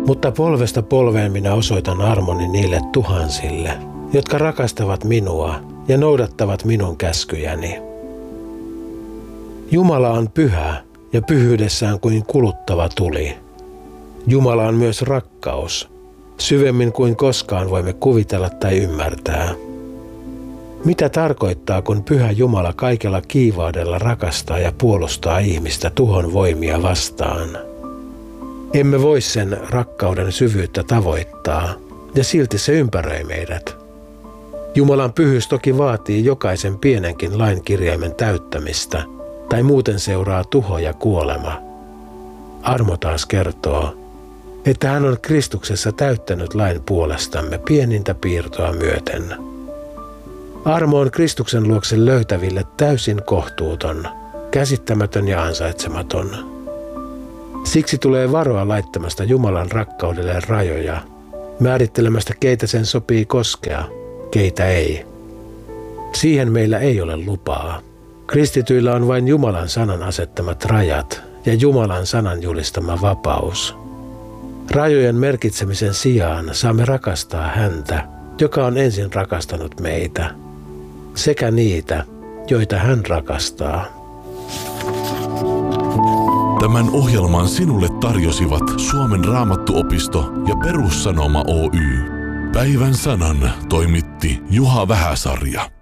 Mutta polvesta polveen minä osoitan armoni niille tuhansille, jotka rakastavat minua ja noudattavat minun käskyjäni. Jumala on pyhä ja pyhyydessään kuin kuluttava tuli. Jumala on myös rakkaus, syvemmin kuin koskaan voimme kuvitella tai ymmärtää. Mitä tarkoittaa, kun pyhä Jumala kaikella kiivaudella rakastaa ja puolustaa ihmistä tuhon voimia vastaan? Emme voi sen rakkauden syvyyttä tavoittaa, ja silti se ympäröi meidät. Jumalan pyhyys toki vaatii jokaisen pienenkin lain kirjaimen täyttämistä, tai muuten seuraa tuho ja kuolema. Armo taas kertoo, että hän on Kristuksessa täyttänyt lain puolestamme pienintä piirtoa myöten. Armo on Kristuksen luokse löytäville täysin kohtuuton, käsittämätön ja ansaitsematon. Siksi tulee varoa laittamasta Jumalan rakkaudelle rajoja, määrittelemästä keitä sen sopii koskea, keitä ei. Siihen meillä ei ole lupaa. Kristityillä on vain Jumalan sanan asettamat rajat ja Jumalan sanan julistama vapaus. Rajojen merkitsemisen sijaan saamme rakastaa häntä, joka on ensin rakastanut meitä, sekä niitä, joita hän rakastaa. Tämän ohjelman sinulle tarjosivat Suomen Raamattuopisto ja Perussanoma Oy. Päivän sanan toimitti Juha Vähäsarja.